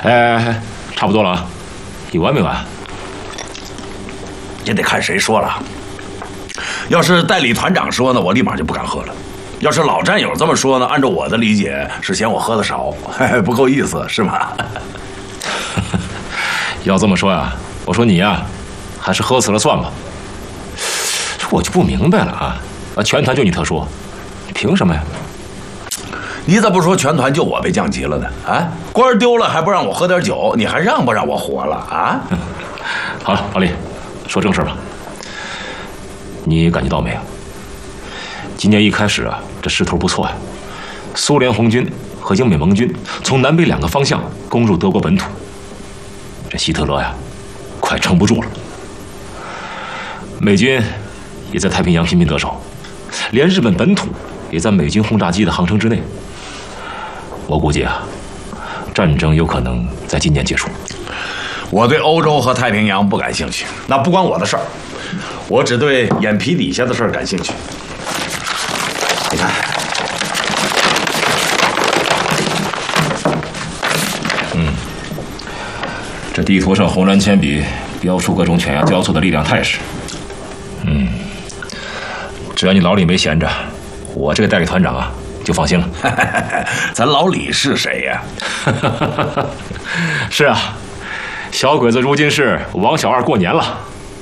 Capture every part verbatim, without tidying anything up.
哎，差不多了啊，有完没完？ 也得看谁说了。要是代理团长说呢，我立马就不敢喝了。要是老战友这么说呢，按照我的理解是嫌我喝的少，不够意思，是吗？ 要这么说呀，我说你呀，还是喝死了算吧。我就不明白了啊，啊，全团就你特殊，凭什么呀？ 你咋不说全团就我被降级了呢？啊，官丢了还不让我喝点酒，你还让不让我活了啊？ 好了，老李，说正事吧。你感觉到没有？今年一开始啊，这势头不错呀。苏联红军和英美盟军从南北两个方向攻入德国本土，这希特勒呀，快撑不住了。美军也在太平洋频频得手，连日本本土也在美军轰炸机的航程之内。我估计啊，战争有可能在今年结束。 我对欧洲和太平洋不感兴趣，那不关我的事儿。我只对眼皮底下的事儿感兴趣。你看， 嗯，这地图上红蓝铅笔标出各种犬牙交错的力量态势。嗯，只要你老李没闲着，我这个代理团长啊就放心了。 咱老李是谁呀？ 是啊，小鬼子如今是王小二过年了。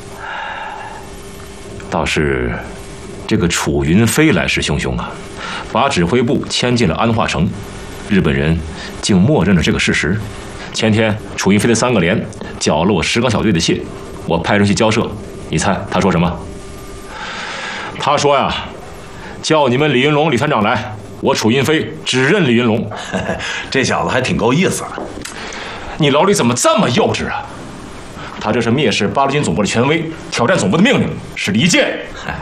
倒是这个楚云飞来势汹汹啊，把指挥部迁进了安化城，日本人竟默认了这个事实。前天楚云飞的三个连缴了我石冈小队的械，我派人去交涉，你猜他说什么？他说呀，叫你们李云龙李团长来，我楚云飞只认李云龙。 这小子还挺够意思。 你老李怎么这么幼稚啊？他这是蔑视八路军总部的权威，挑战总部的命令，是离间。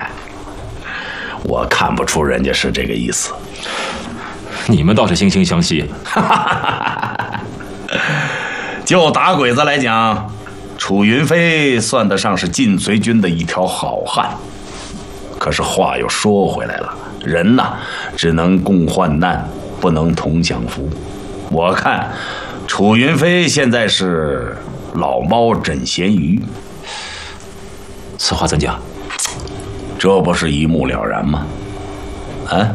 我看不出人家是这个意思。 你们倒是惺惺相惜。 就打鬼子来讲，楚云飞算得上是晋绥军的一条好汉。可是话又说回来了，人呐，只能共患难，不能同享福。我看楚云飞现在是老猫枕咸鱼。 此话怎讲？ 这不是一目了然吗？啊？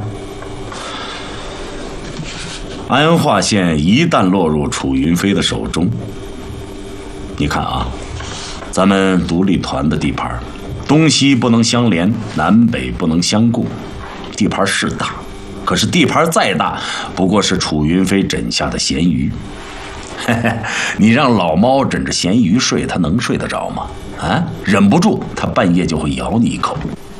安化县一旦落入楚云飞的手中，你看啊，咱们独立团的地盘，东西不能相连，南北不能相顾，地盘是大，可是地盘再大，不过是楚云飞枕下的咸鱼。你让老猫枕着咸鱼睡，它能睡得着吗？啊，忍不住，它半夜就会咬你一口。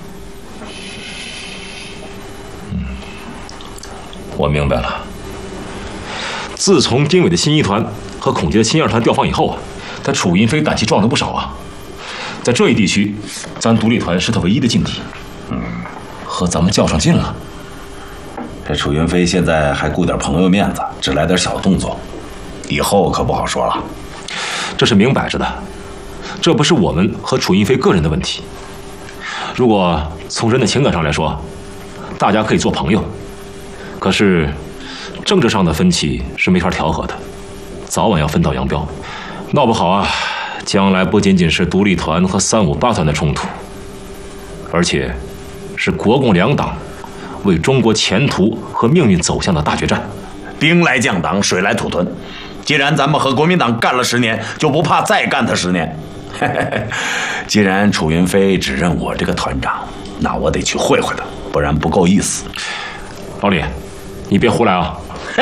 嗯，我明白了。自从丁伟的新一团和孔杰的新二团调放以后啊，他楚云飞胆气壮了不少啊。在这一地区，咱独立团是他唯一的劲敌，嗯，和咱们较上劲了。 这楚云飞现在还顾点朋友面子，只来点小动作，以后可不好说了。 这是明摆着的，这不是我们和楚云飞个人的问题。如果从人的情感上来说，大家可以做朋友，可是政治上的分歧是没法调和的，早晚要分道扬镳。闹不好啊，将来不仅仅是独立团和三五八团的冲突，而且是国共两党为中国前途和命运走向的大决战。 兵来将挡，水来土屯。既然咱们和国民党干了十年，就不怕再干他十年。既然楚云飞只认我这个团长，那我得去会会他，不然不够意思。 老李，你别胡来啊！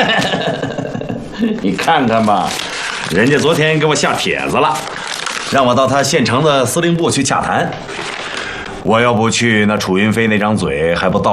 你看看吧，人家昨天给我下帖子了，让我到他县城的司令部去洽谈。我要不去，那楚云飞那张嘴还不到